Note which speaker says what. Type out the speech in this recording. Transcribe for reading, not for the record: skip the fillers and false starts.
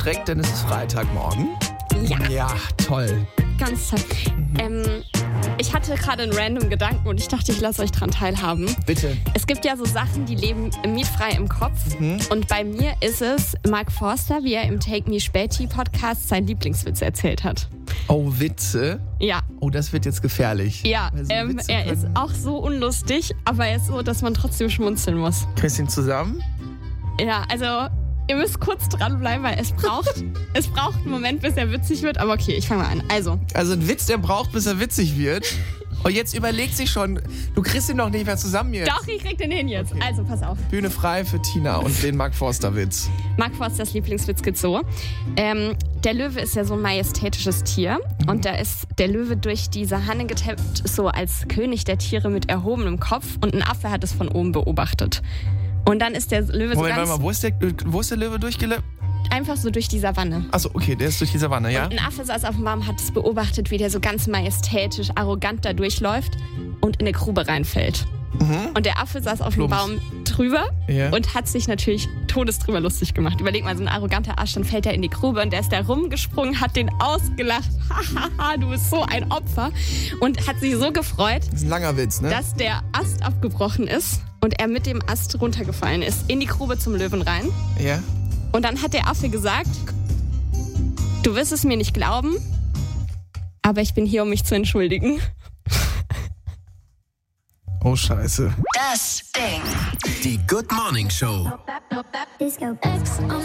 Speaker 1: direkt, denn es ist Freitagmorgen.
Speaker 2: Ja.
Speaker 1: Ja, toll.
Speaker 2: Ganz toll. Ich hatte gerade einen random Gedanken und ich dachte, ich lasse euch dran teilhaben.
Speaker 1: Bitte.
Speaker 2: Es gibt ja so Sachen, die leben mietfrei im Kopf. Und bei mir ist es Mark Forster, wie er im Take Me Späti Podcast seinen Lieblingswitz erzählt hat.
Speaker 1: Oh, Witze?
Speaker 2: Ja.
Speaker 1: Oh, das wird jetzt gefährlich.
Speaker 2: Ja, er ist auch so unlustig, aber er ist so, dass man trotzdem schmunzeln muss.
Speaker 1: Kriegst du ihn zusammen?
Speaker 2: Ja, also ihr müsst kurz dranbleiben, weil es braucht einen Moment, bis er witzig wird. Aber okay, ich fange mal an. Also
Speaker 1: ein Witz, der braucht, bis er witzig wird. Und jetzt überlegt sich schon, du kriegst ihn noch nicht mehr zusammen jetzt.
Speaker 2: Doch, ich krieg den hin jetzt.
Speaker 1: Okay.
Speaker 2: Also, pass auf.
Speaker 1: Bühne frei für Tina und den Mark Forster-Witz.
Speaker 2: Mark Forsters Lieblingswitz geht so. Der Löwe ist ja so ein majestätisches Tier. Und da ist der Löwe durch diese Hanne getappt, so als König der Tiere mit erhobenem Kopf. Und ein Affe hat es von oben beobachtet. Und dann ist der Löwe so
Speaker 1: Moment,
Speaker 2: ganz...
Speaker 1: warte mal, wo ist der Löwe durchgelaufen?
Speaker 2: Einfach so durch die Savanne.
Speaker 1: Achso, okay, der ist durch die Savanne, ja?
Speaker 2: Und ein Affe saß auf dem Baum, hat es beobachtet, wie der so ganz majestätisch, arrogant da durchläuft und in eine Grube reinfällt. Und der Affe saß auf dem Baum drüber und hat sich natürlich todesdrüber lustig gemacht. Überleg mal, so ein arroganter Arsch, dann fällt er in die Grube und der ist da rumgesprungen, hat den ausgelacht. Hahaha, du bist so ein Opfer. Und hat sich so gefreut,
Speaker 1: Das ist ein langer Witz, ne?
Speaker 2: dass der Ast abgebrochen ist und er mit dem Ast runtergefallen ist, in die Grube zum Löwen rein.
Speaker 1: Ja.
Speaker 2: Und dann hat der Affe gesagt, du wirst es mir nicht glauben, aber ich bin hier, um mich zu entschuldigen.
Speaker 1: Oh, scheiße.
Speaker 3: Das Ding. Die Good Morning Show.
Speaker 4: Disco.